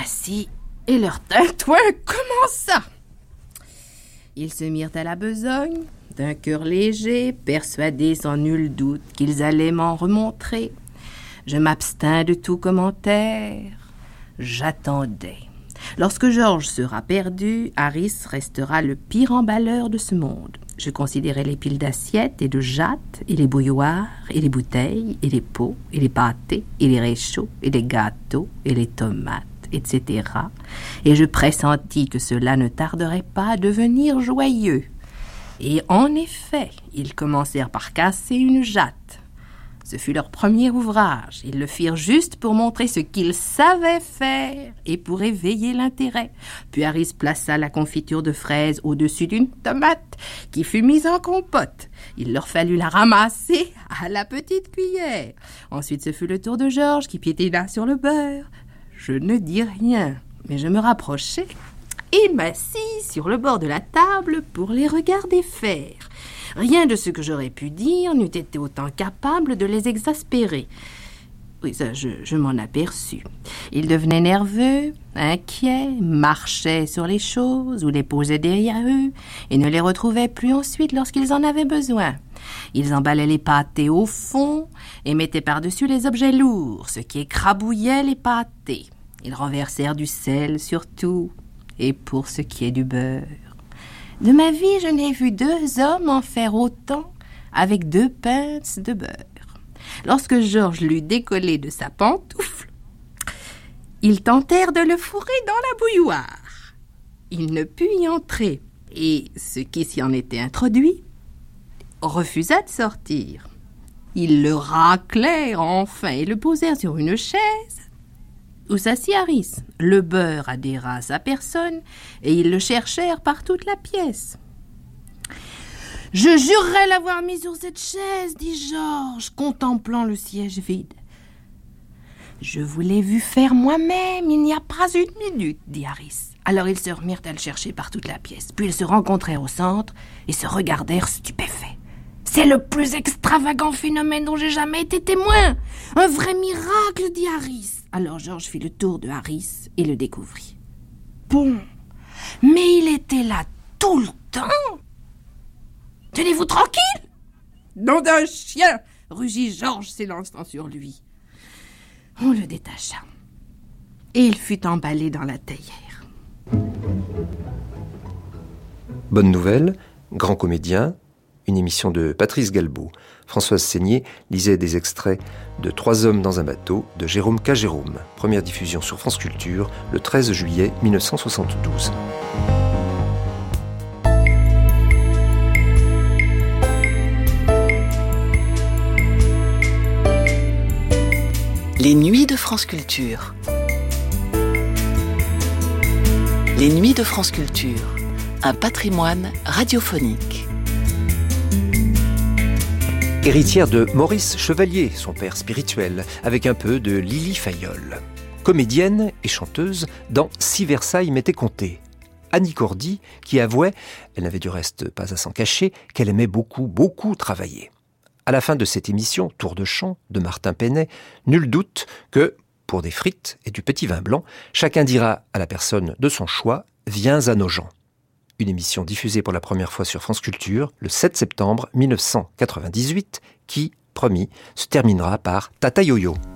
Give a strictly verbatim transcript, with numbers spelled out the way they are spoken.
assis et leur tintouin commença. Ils se mirent à la besogne, d'un cœur léger, persuadés sans nul doute qu'ils allaient m'en remontrer. Je m'abstins de tout commentaire. J'attendais. Lorsque Georges sera perdu, Harris restera le pire emballeur de ce monde. Je considérais les piles d'assiettes et de jattes, et les bouilloires, et les bouteilles, et les pots, et les pâtés, et les réchauds, et les gâteaux, et les tomates, et cetera. Et je pressentis que cela ne tarderait pas à devenir joyeux. Et en effet, ils commencèrent par casser une jatte. Ce fut leur premier ouvrage. Ils le firent juste pour montrer ce qu'ils savaient faire et pour éveiller l'intérêt. Puis Harris plaça la confiture de fraises au-dessus d'une tomate qui fut mise en compote. Il leur fallut la ramasser à la petite cuillère. Ensuite, ce fut le tour de Georges qui piétina sur le beurre. Je ne dis rien, mais je me rapprochai et m'assis sur le bord de la table pour les regarder faire. Rien de ce que j'aurais pu dire n'eût été autant capable de les exaspérer. Oui, ça, je, je m'en aperçus. Ils devenaient nerveux, inquiets, marchaient sur les choses ou les posaient derrière eux et ne les retrouvaient plus ensuite lorsqu'ils en avaient besoin. Ils emballaient les pâtés au fond et mettaient par-dessus les objets lourds, ce qui écrabouillait les pâtés. Ils renversèrent du sel sur tout, et pour ce qui est du beurre. De ma vie, je n'ai vu deux hommes en faire autant avec deux pinces de beurre. Lorsque Georges l'eut décollé de sa pantoufle, ils tentèrent de le fourrer dans la bouilloire. Il ne put y entrer, et ce qui s'y en était introduit refusa de sortir. Ils le raclèrent enfin et le posèrent sur une chaise où s'assit Harris. Le beurre adhéra à sa personne et ils le cherchèrent par toute la pièce. « Je jurerais l'avoir mis sur cette chaise, dit Georges, contemplant le siège vide. « Je vous l'ai vu faire moi-même, il n'y a pas une minute, dit Harris. Alors ils se remirent à le chercher par toute la pièce. Puis ils se rencontrèrent au centre et se regardèrent stupéfaits. « C'est le plus extravagant phénomène dont j'ai jamais été témoin. Un vrai miracle, dit Harris. » Alors Georges fit le tour de Harris et le découvrit. « Bon, mais il était là tout le temps. Tenez-vous tranquille !»« Nom d'un chien !» rugit Georges, s'élançant sur lui. On le détacha et il fut emballé dans la théière. Bonne nouvelle, grand comédien, une émission de Patrice Galbaud. Françoise Seigné lisait des extraits de Trois hommes dans un bateau de Jérôme K. Jérôme. Première diffusion sur France Culture le treize juillet mille neuf cent soixante-douze. Les nuits de France Culture. Les nuits de France Culture, un patrimoine radiophonique. Héritière de Maurice Chevalier, son père spirituel, avec un peu de Lily Fayolle. Comédienne et chanteuse dans Si Versailles m'était compté. Annie Cordy, qui avouait, elle n'avait du reste pas à s'en cacher, qu'elle aimait beaucoup, beaucoup travailler. À la fin de cette émission, Tour de chant de Martin Penet, nul doute que, pour des frites et du petit vin blanc, chacun dira à la personne de son choix « Viens à nos gens ». Une émission diffusée pour la première fois sur France Culture le sept septembre mille neuf cent quatre-vingt-dix-huit qui, promis, se terminera par Tata Yo-Yo.